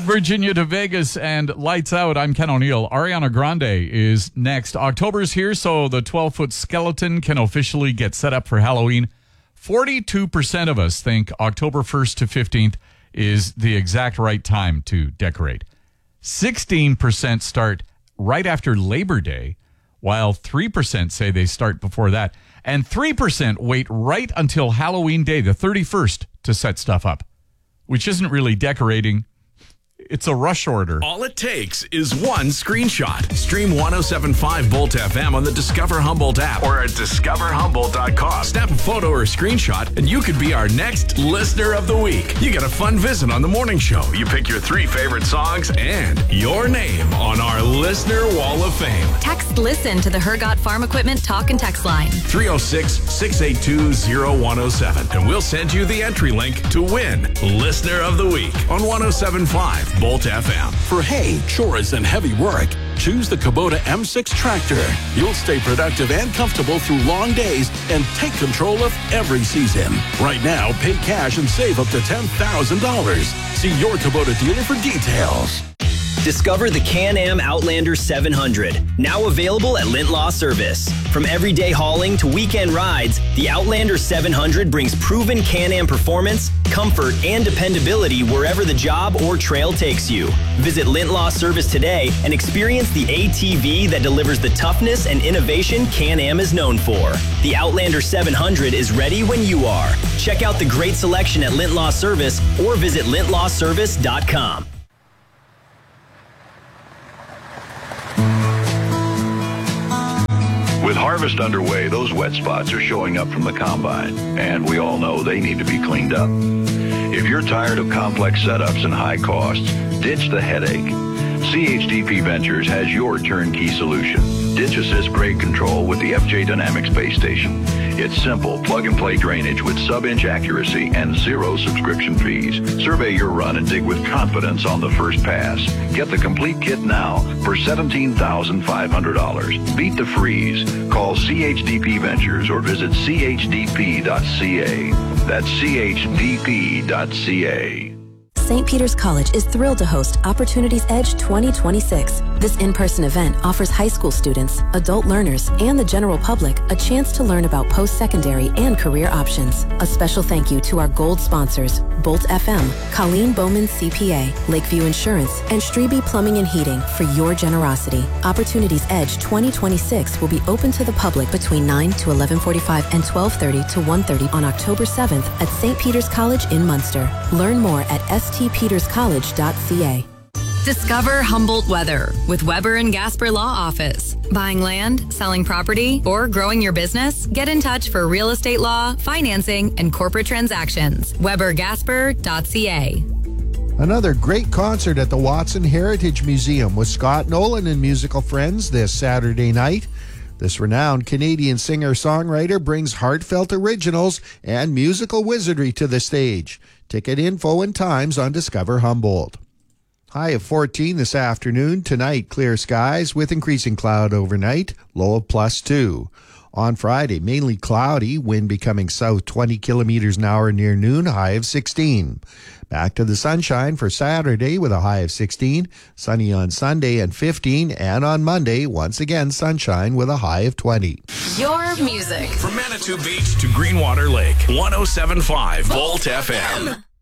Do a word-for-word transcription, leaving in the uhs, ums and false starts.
Virginia to Vegas and lights out. I'm Ken O'Neill. Ariana Grande is next. October's here, so the twelve-foot skeleton can officially get set up for Halloween. forty-two percent of us think October first to fifteenth is the exact right time to decorate. sixteen percent start right after Labor Day, while three percent say they start before that. And three percent wait right until Halloween Day, the thirty-first, to set stuff up, which isn't really decorating. It's a rush order. All it takes is one screenshot. Stream one oh seven point five Bolt F M on the Discover Humboldt app or at discover humboldt dot com. Snap a photo or a screenshot, and you could be our next Listener of the Week. You get a fun visit on the morning show. You pick your three favorite songs and your name on our Listener Wall of Fame. Text LISTEN to the Hergot Farm Equipment talk and text line. three oh six, six eight two, oh one oh seven. And we'll send you the entry link to win Listener of the Week on one oh seven point five Bolt F M. For hay, chores, and heavy work, choose the Kubota M six tractor. You'll stay productive and comfortable through long days and take control of every season. Right now, pay cash and save up to ten thousand dollars. See your Kubota dealer for details. Discover the Can-Am Outlander seven hundred, now available at Lint Law Service. From everyday hauling to weekend rides, the Outlander seven hundred brings proven Can-Am performance, comfort, and dependability wherever the job or trail takes you. Visit Lint Law Service today and experience the A T V that delivers the toughness and innovation Can-Am is known for. The Outlander seven hundred is ready when you are. Check out the great selection at Lint Law Service or visit lint law service dot com. With harvest underway, those wet spots are showing up from the combine, and we all know they need to be cleaned up. If you're tired of complex setups and high costs, ditch the headache. C H D P Ventures has your turnkey solution. Ditch assist grade control with the F J Dynamics base station. It's simple plug-and-play drainage with sub-inch accuracy and zero subscription fees. Survey your run and dig with confidence on the first pass. Get the complete kit now for seventeen thousand five hundred dollars. Beat the freeze. Call C H D P Ventures or visit c h d p dot c a. That's c h d p dot c a. Saint Peter's College is thrilled to host Opportunities Edge twenty twenty-six. This in-person event offers high school students, adult learners, and the general public a chance to learn about post-secondary and career options. A special thank you to our gold sponsors, Bolt F M, Colleen Bowman C P A, Lakeview Insurance, and Strebe Plumbing and Heating for your generosity. Opportunities Edge twenty twenty-six will be open to the public between nine to eleven forty-five and twelve thirty to one thirty on October seventh at Saint Peter's College in Munster. Learn more at s t peters college dot c a. Discover Humboldt weather with Weber and Gasper Law Office. Buying land, selling property, or growing your business? Get in touch for real estate law, financing, and corporate transactions. weber gasper dot c a. Another great concert at the Watson Heritage Museum with Scott Nolan and musical friends this Saturday night. This renowned Canadian singer-songwriter brings heartfelt originals and musical wizardry to the stage. Ticket info and times on Discover Humboldt. High of fourteen this afternoon. Tonight, clear skies with increasing cloud overnight, low of plus two. On Friday, mainly cloudy, wind becoming south twenty kilometers an hour near noon, high of sixteen. Back to the sunshine for Saturday with a high of sixteen. Sunny on Sunday and fifteen. And on Monday, once again, sunshine with a high of twenty. Your music. From Manitou Beach to Greenwater Lake, one oh seven point five Bolt F M.